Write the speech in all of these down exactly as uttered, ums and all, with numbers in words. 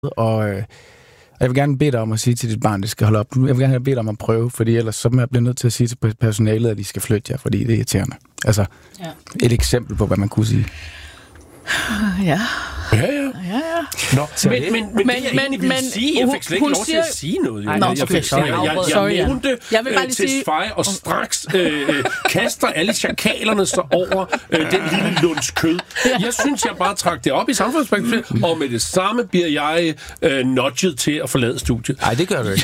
og øh, jeg vil gerne bede dig om at sige til dit barn, at det skal holde op. Jeg vil gerne bede dig om at prøve, fordi ellers så bliver jeg nødt til at sige til personalet, at de skal flytte jer, fordi det er irriterende. Altså, ja. Et eksempel på, hvad man kunne sige. Ja. Ja, ja. Ja, ja. Nå, men, men, men, men, det jeg egentlig ville sige, jeg fik slet ikke lov til siger... at sige noget. Ej, jeg, jeg, sorry, jeg, jeg, sorry, jeg nævnte jeg vil bare lige til sige... Sfej og straks øh, kaster alle chakalerne så over øh, den lille lunds kød. Jeg synes, jeg bare trak det op i samfundsperspektivet, og med det samme bliver jeg øh, nudget til at forlade studiet. Nej, det gør du ikke.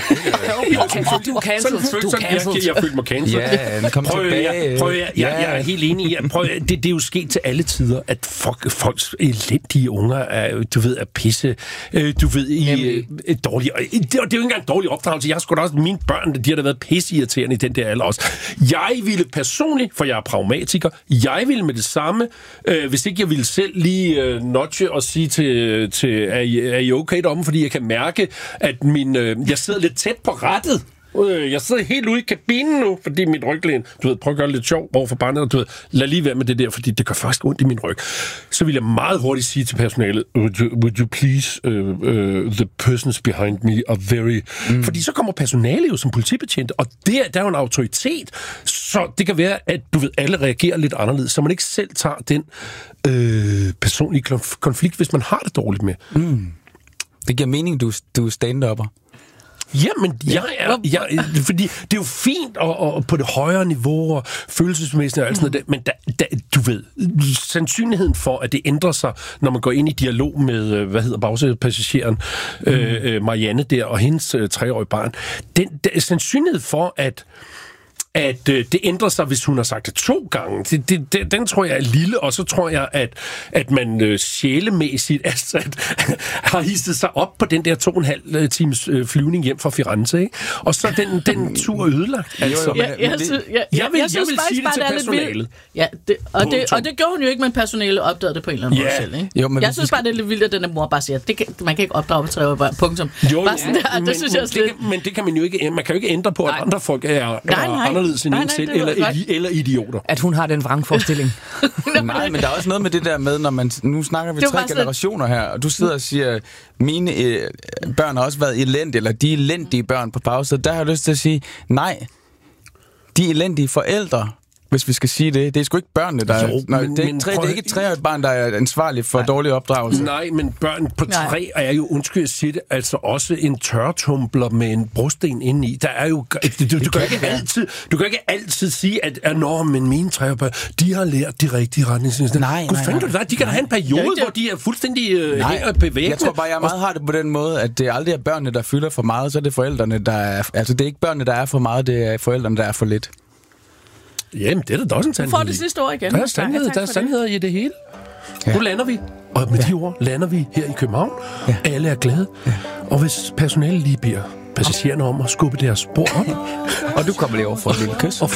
Du er cancelled. Jeg følte mig cancelled. Ja, kom tilbage. Prøv at jeg er helt enig i, det er jo sket til alle tider, at folks elendige unger er, du ved, er pisse, øh, du ved, i øh, dårlige... Det, det er jo ikke engang dårlig opdragelse. Jeg har sgu da også... Mine børn, de har da været pisseirriterende i den der alder også. Jeg ville personligt, for jeg er pragmatiker, jeg ville med det samme, øh, hvis ikke jeg ville selv lige øh, nudge og sige til, til er, I, er I okay deromme, fordi jeg kan mærke, at min, øh, jeg sidder lidt tæt på rattet. Jeg sidder helt ude i kabinen nu, fordi mit ryglæn, du ved, prøv at gøre det lidt sjov over for barnet, og du ved, lad lige være med det der, fordi det gør først ondt i min ryg. Så vil jeg meget hurtigt sige til personalet, would you, would you please, uh, uh, the persons behind me are very... Mm. Fordi så kommer personalet jo som politibetjente, og der, der er jo en autoritet, så det kan være, at du ved, alle reagerer lidt anderledes, så man ikke selv tager den øh, personlige konflikt, hvis man har det dårligt med. Mm. Det giver mening, du, du er stand-upper. Ja, men jeg er, jeg, fordi det er jo fint og, og på det højere niveau og følelsesmæssigt og alt sådan noget, men da, da, du ved, sandsynligheden for, at det ændrer sig, når man går ind i dialog med, hvad hedder bagsædepassageren, mm. øh, Marianne der og hendes øh, treårige barn, den, den sandsynlighed for, at at øh, det ændrer sig, hvis hun har sagt det to gange. Det, det, det, den tror jeg er lille, og så tror jeg, at, at man øh, sjælemæssigt altså, at, har hisset sig op på den der to og en halv times øh, flyvning hjem fra Firenze, ikke? Og så den, den tur ødelagt. Altså. Ja, jeg, jeg, jeg, jeg, jeg vil, jeg, jeg vil sige det til personalet. Ja, det, og, det, og det gjorde hun jo ikke, men personalet opdagede det på en eller anden yeah. måde selv. Ikke? Jo, men jeg synes bare, det er lidt vildt, at den der mor bare siger, det kan, man kan ikke opdrage på tre år, punktum. Jo, bare sådan der, men, det synes men, jeg det kan, men det kan man jo ikke, man kan jo ikke ændre på, at nej. andre folk er, er nej, nej. anderledes end en selv, eller, eller idioter. At hun har den vrangforestilling. Nej, men der er også noget med det der med, når man... Nu snakker vi tre generationer her, og du sidder og siger, mine øh, børn har også været elendige, eller de elendige børn på pause. Der har jeg lyst til at sige, nej, de elendige forældre, hvis vi skal sige det. Det er sgu ikke børnene, der er... Jo, nej, men, det, er ikke tre, det er ikke et treårigt barn, der er ansvarlig for nej. dårlig opdragelse. Nej, men børn på tre er jo, undskyld at sige det, altså også en tørretumbler med en brosten indeni. Der er jo... Du, du, du, kan, ikke altid, du kan ikke altid sige, at, at nå, men mine treårige, de har lært de rigtige retningslinjer. Nej, nej, nej. Du, de kan da have en periode, ja, hvor de er fuldstændig øh, hænger bevægende. Jeg tror bare, jeg meget har det på den måde, at det aldrig er børnene, der fylder for meget, så er det forældrene, der er... Altså, det er ikke børnene, der er for meget, det er forældrene, der er for lidt. Jamen, det er da også en sandhed. Du får det sidste år igen. Der er sandhed, der er sandheder i det hele. Ja. Nu lander vi, og med ja. de ord lander vi her i København. Ja. Alle er glade. Ja. Og hvis personalet lige beder passagererne om at skubbe deres spor op. Og du kommer lige over for et lille kys. Og